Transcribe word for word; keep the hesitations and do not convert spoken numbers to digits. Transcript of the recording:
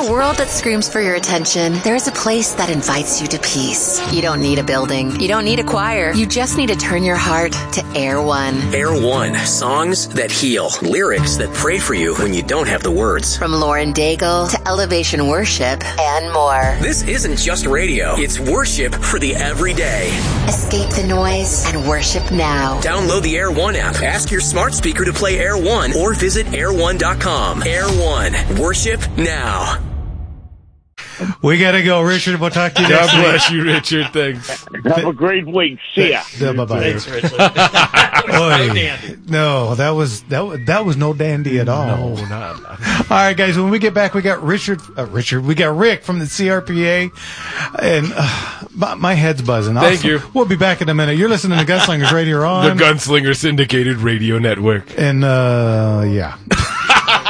a world that screams for your attention, there is a place that invites you to peace. You don't need a building. You don't need a choir. You just need to turn your heart to Air One. Air One. Songs that heal. Lyrics that pray for you when you don't have the words. From Lauren Daigle to Elevation Worship and more. This isn't just radio. It's worship for the everyday. Escape the noise and worship now. Download the Air One app. Ask your smart speaker to play Air One or visit air one dot com. Air One. Worship now. We gotta go, Richard. We'll talk to you next God bless week. you, Richard. Thanks. Have a great week. See ya. Yeah, bye-bye. Thanks, Richard. No dandy. No, that was that was that was no dandy at all. No, not. All right, guys. When we get back, we got Richard. Uh, Richard. We got Rick from the C R P A, and uh, my, my head's buzzing. Thank Also, you. We'll be back in a minute. You're listening to Gunslingers Radio The on Gunslinger Syndicated Radio Network. and uh, yeah.